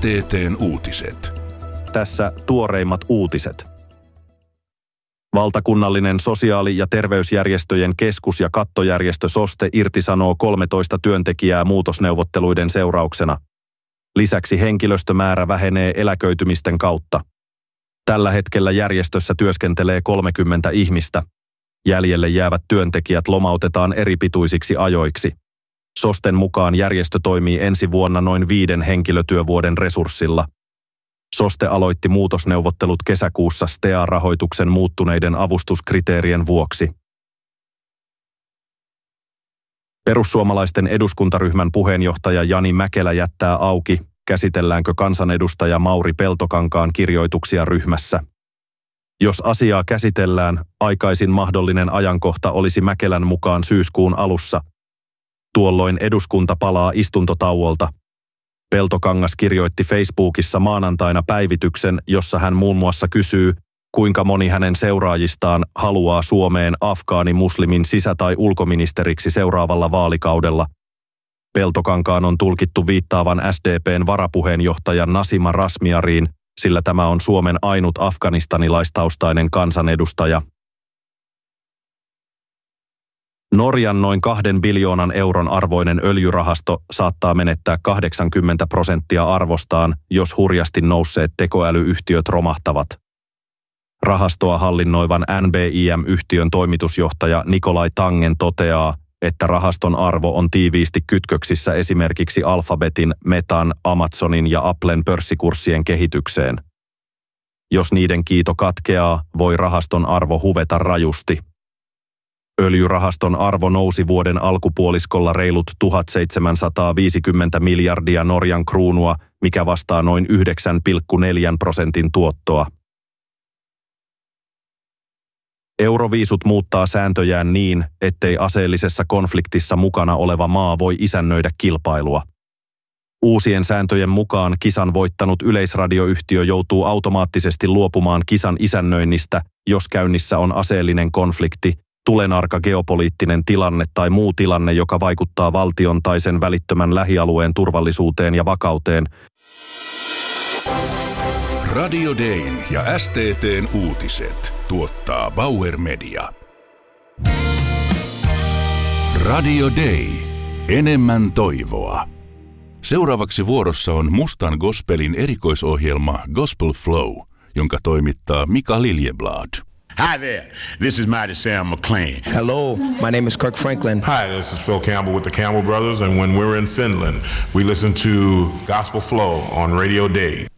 STT:n uutiset. Tässä tuoreimmat uutiset. Valtakunnallinen sosiaali- ja terveysjärjestöjen keskus- ja kattojärjestö SOSTE irtisanoo 13 työntekijää muutosneuvotteluiden seurauksena. Lisäksi henkilöstömäärä vähenee eläköitymisten kautta. Tällä hetkellä järjestössä työskentelee 30 ihmistä. Jäljelle jäävät työntekijät lomautetaan eripituisiksi ajoiksi. SOSTEn mukaan järjestö toimii ensi vuonna noin 5 henkilötyövuoden resurssilla. SOSTE aloitti muutosneuvottelut kesäkuussa STEA-rahoituksen muuttuneiden avustuskriteerien vuoksi. Perussuomalaisten eduskuntaryhmän puheenjohtaja Jani Mäkelä jättää auki, käsitelläänkö kansanedustaja Mauri Peltokankaan kirjoituksia ryhmässä. Jos asiaa käsitellään, aikaisin mahdollinen ajankohta olisi Mäkelän mukaan syyskuun alussa. Tuolloin eduskunta palaa istuntotauolta. Peltokangas kirjoitti Facebookissa maanantaina päivityksen, jossa hän muun muassa kysyy, kuinka moni hänen seuraajistaan haluaa Suomeen afgaanimuslimin sisä- tai ulkoministeriksi seuraavalla vaalikaudella. Peltokankaan on tulkittu viittaavan SDP:n varapuheenjohtajan Nasima Razmyariin, sillä tämä on Suomen ainut afganistanilaistaustainen kansanedustaja. Norjan noin 2 biljoonan euron arvoinen öljyrahasto saattaa menettää 80% arvostaan, jos hurjasti nousseet tekoälyyhtiöt romahtavat. Rahastoa hallinnoivan NBIM-yhtiön toimitusjohtaja Nikolai Tangen toteaa, että rahaston arvo on tiiviisti kytköksissä esimerkiksi Alphabetin, Metan, Amazonin ja Applen pörssikurssien kehitykseen. Jos niiden kiito katkeaa, voi rahaston arvo huveta rajusti. Öljyrahaston arvo nousi vuoden alkupuoliskolla reilut 1750 miljardia Norjan kruunua, mikä vastaa noin 9,4% tuottoa. Euroviisut muuttaa sääntöjään niin, ettei aseellisessa konfliktissa mukana oleva maa voi isännöidä kilpailua. Uusien sääntöjen mukaan kisan voittanut yleisradioyhtiö joutuu automaattisesti luopumaan kisan isännöinnistä, jos käynnissä on aseellinen konflikti, tulenarka geopoliittinen tilanne tai muu tilanne, joka vaikuttaa valtion tai sen välittömän lähialueen turvallisuuteen ja vakauteen. Radio Dayn ja STT:n uutiset tuottaa Bauer Media. Radio Day. Enemmän toivoa. Seuraavaksi vuorossa on mustan gospelin erikoisohjelma Gospel Flow, jonka toimittaa Mika Liljeblad. Hi there, this is Mighty Sam McLean. Hello, my name is Kirk Franklin. Hi, this is Phil Campbell with the Campbell Brothers, and when we're in Finland, we listen to Gospel Flow on Radio Day.